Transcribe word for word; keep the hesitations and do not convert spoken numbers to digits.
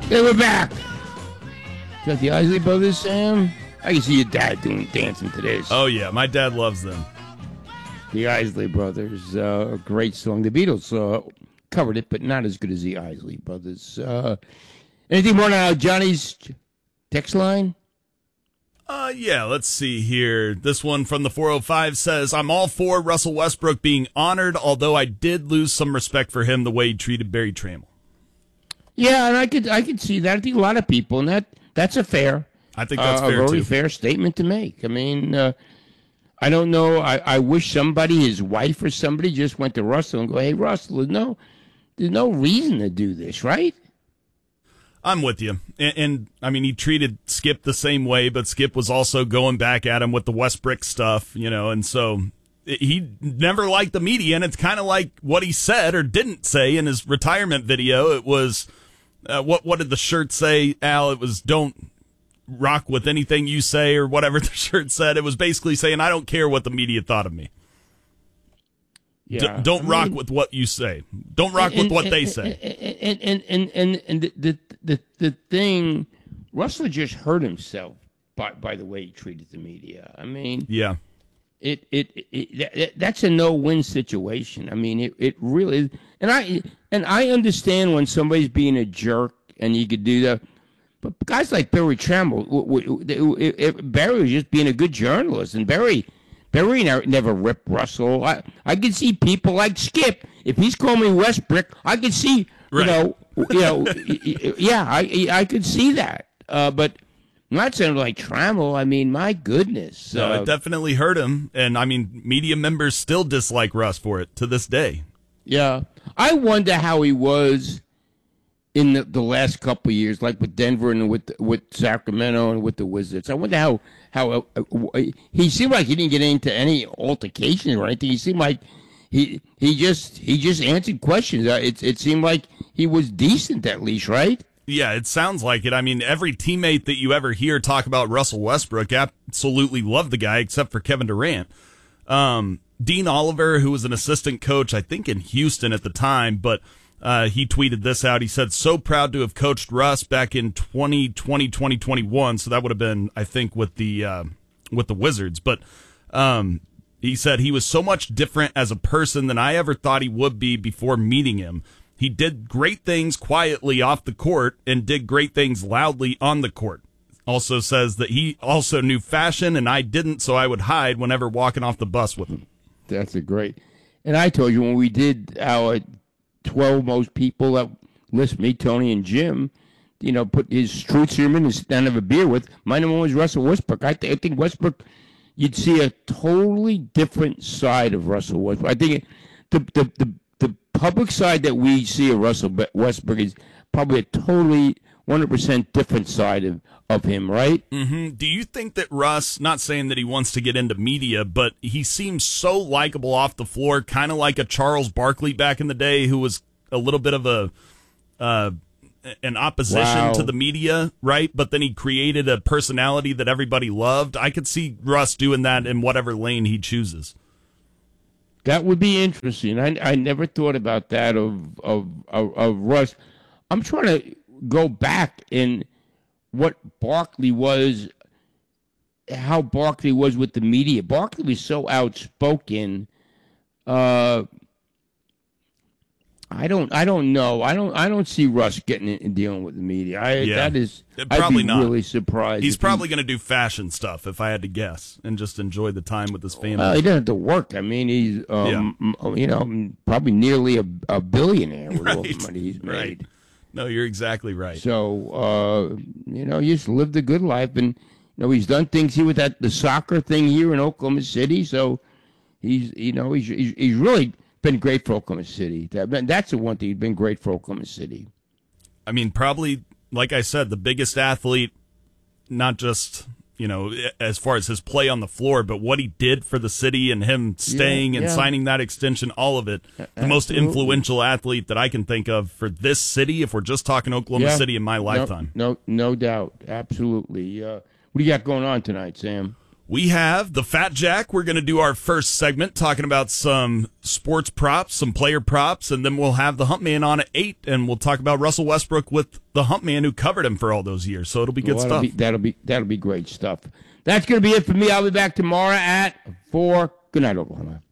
Hey, we're back. Is that the Isley Brothers, Sam? I can see your dad doing dancing to this. Oh, yeah. My dad loves them. The Isley Brothers, uh, a great song. The Beatles uh, covered it, but not as good as the Isley Brothers. Uh, anything more now, Johnny's text line? Uh, yeah, let's see here. This one from the four oh five says, I'm all for Russell Westbrook being honored, although I did lose some respect for him the way he treated Barry Trammell. Yeah, and I could I could see that. I think a lot of people, and that that's a fair, I think that's uh, fair a very too. fair statement to make. I mean, uh, I don't know. I, I wish somebody, his wife or somebody, just went to Russell and go, "Hey, Russell, there's no, there's no reason to do this, right?" I'm with you. And, and, I mean, he treated Skip the same way, but Skip was also going back at him with the Westbrook stuff, you know, and so he never liked the media, and it's kind of like what he said or didn't say in his retirement video. It was, uh, what what did the shirt say, Al? It was, don't rock with anything you say, or whatever the shirt said. It was basically saying, I don't care what the media thought of me. Yeah. D- don't I rock mean, with what you say. Don't rock and, with what and, they and, say. And and and and, and the, the the the thing, Russell just hurt himself by by the way he treated the media. I mean, Yeah. it it, it that, that's a no-win situation. I mean, it it really is. And I and I understand when somebody's being a jerk and you could do that. But guys like Barry Trammell, w- w- w- it- Barry was just being a good journalist, and Barry. Barry never, never ripped Russell. I, I can see people like Skip. If he's calling me Westbrook, I can see, Right. you know, you know, yeah, I I could see that. Uh, but not saying like Trammell. I mean, my goodness. No, uh, it definitely hurt him. And, I mean, media members still dislike Russ for it to this day. Yeah, I wonder how he was in the, the last couple of years, like with Denver and with with Sacramento and with the Wizards. I wonder how how uh, uh, he seemed like he didn't get into any altercations or anything. He seemed like he he just he just answered questions. Uh, it it seemed like he was decent at least, right? Yeah, it sounds like it. I mean, every teammate that you ever hear talk about Russell Westbrook absolutely loved the guy, except for Kevin Durant. Um, Dean Oliver, who was an assistant coach, I think in Houston at the time, but Uh, he tweeted this out. He said, so proud to have coached Russ back in twenty twenty, twenty twenty-one. So that would have been, I think, with the uh, with the Wizards. But um, he said he was so much different as a person than I ever thought he would be before meeting him. He did great things quietly off the court and did great things loudly on the court. Also says that he also knew fashion and I didn't, so I would hide whenever walking off the bus with him. That's a great. And I told you when we did our twelve most people that list me, Tony and Jim, you know, put his truth serum in and sit down and have a beer with. My number one was Russell Westbrook. I, th- I think Westbrook, you'd see a totally different side of Russell Westbrook. I think it, the, the the the public side that we see of Russell Westbrook is probably a totally one hundred percent different side of, of him, right? Mm-hmm. Do you think that Russ, not saying that he wants to get into media, but he seems so likable off the floor, kind of like a Charles Barkley back in the day, who was a little bit of a uh, an opposition Wow. to the media, right? But then he created a personality that everybody loved. I could see Russ doing that in whatever lane he chooses. That would be interesting. I I never thought about that of of of, of Russ. I'm trying to go back in what Barkley was, how Barkley was with the media. Barkley was so outspoken. Uh, I don't, I don't know. I don't, I don't see Russ getting in and dealing with the media. I, Yeah. That is, Probably I'd be not. really surprised. He's if probably going to do fashion stuff, if I had to guess, and just enjoy the time with his family. Well, he doesn't have to work. I mean, he's, um, m- you know, probably nearly a, a billionaire with all the Right. money he's made. Right. No, you're exactly right. So, uh, you know, he just lived a good life. And, you know, he's done things here with that, the soccer thing here in Oklahoma City. So he's, you know, he's, he's, he's really been great for Oklahoma City. That, that's the one thing. He's been great for Oklahoma City. I mean, probably, like I said, the biggest athlete, not just, you know, as far as his play on the floor, but what he did for the city and him staying Yeah, and yeah. signing that extension, all of it. The most Absolutely. influential athlete that I can think of for this city, if we're just talking Oklahoma Yeah. City in my lifetime. No, no, no doubt. Absolutely. Uh, what do you got going on tonight, Sam? We have the Fat Jack. We're going to do our first segment talking about some sports props, some player props, and then we'll have the Hump Man on at eight, and we'll talk about Russell Westbrook with the Hump Man who covered him for all those years. So it'll be good well, that'll stuff. Be, that'll be that'll be great stuff. That's going to be it for me. I'll be back tomorrow at four. Good night, Oklahoma.